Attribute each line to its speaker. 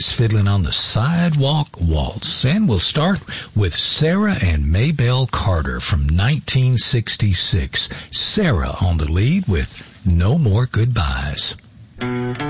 Speaker 1: Fiddling on the Sidewalk Waltz. And we'll start with Sarah and Maybelle Carter from 1966. Sarah on the lead with No More Goodbyes.